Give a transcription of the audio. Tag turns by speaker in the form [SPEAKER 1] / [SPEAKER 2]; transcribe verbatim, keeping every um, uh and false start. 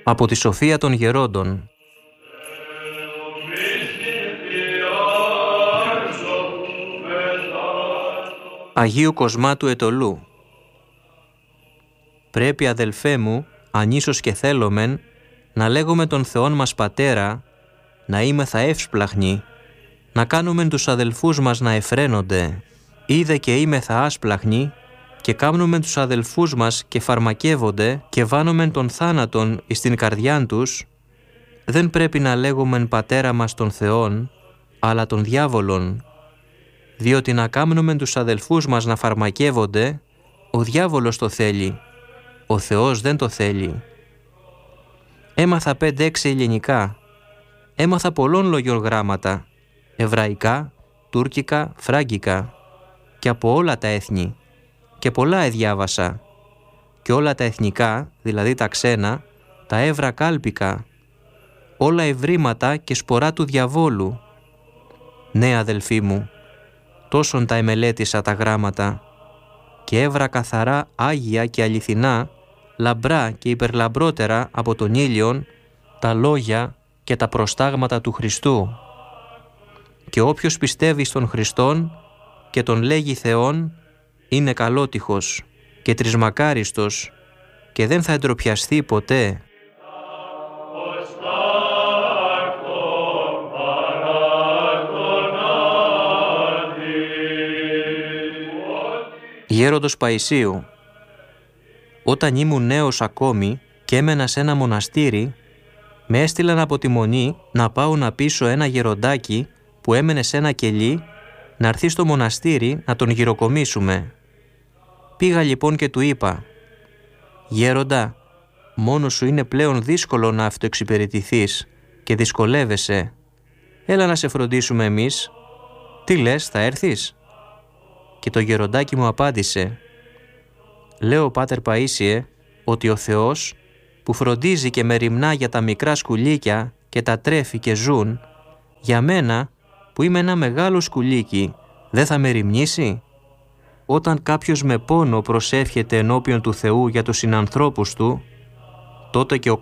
[SPEAKER 1] Από τη σοφία των γερόντων. Αγίου Κοσμάτου Ετωλού. Πρέπει, αδελφέ μου, αν ίσως και θέλομεν, να λέγουμε τον Θεόν μας Πατέρα, να είμεθα εύσπλαχνοι, να κάνουμε τους αδελφούς μας να εφραίνονται, είδε και είμεθα άσπλαχνοι, και κάμνουμε τους αδελφούς μας και φαρμακεύονται και βάνομεν τον θάνατον εις την καρδιάν τους, δεν πρέπει να λέγομεν Πατέρα μας τον Θεόν, αλλά τον διάβολον, διότι να κάμνομεν τους αδελφούς μας να φαρμακεύονται, ο διάβολος το θέλει, ο Θεός δεν το θέλει. Έμαθα πέντε-έξι ελληνικά, έμαθα πολλών λογιών γράμματα, εβραϊκά, τούρκικα, φράγκικα, και από όλα τα έθνη, και πολλά εδιάβασα, και όλα τα εθνικά, δηλαδή τα ξένα, τα έβρα κάλπικα, όλα ευρήματα και σπορά του διαβόλου. Ναι, αδελφοί μου, τόσον τα εμελέτησα τα γράμματα, και έβρα καθαρά, άγια και αληθινά, λαμπρά και υπερλαμπρότερα από τον ήλιον, τα λόγια και τα προστάγματα του Χριστού. Και όποιος πιστεύει στον Χριστόν και τον λέγει Θεόν, είναι καλότυχος και τρισμακάριστος και δεν θα εντροπιαστεί ποτέ. Γέροντος Παϊσίου. Όταν ήμουν νέος ακόμη και έμενα σε ένα μοναστήρι, με έστειλαν από τη Μονή να πάω να πείσω ένα γεροντάκι που έμενε σε ένα κελί να έρθει στο μοναστήρι να τον γυροκομίσουμε. Πήγα λοιπόν και του είπα: «Γέροντα, μόνος σου είναι πλέον δύσκολο να αυτοεξυπηρετηθείς και δυσκολεύεσαι. Έλα να σε φροντίσουμε εμείς. Τι λες, θα έρθεις?» Και το γεροντάκι μου απάντησε: «Λέω, Πάτερ Παΐσιε, ότι ο Θεός που φροντίζει και μεριμνά για τα μικρά σκουλίκια και τα τρέφει και ζουν, για μένα που είμαι ένα μεγάλο σκουλίκι, δεν θα μεριμνήσει? Όταν κάποιος με πόνο προσεύχεται ενώπιον του Θεού για τους συνανθρώπους του, τότε και ο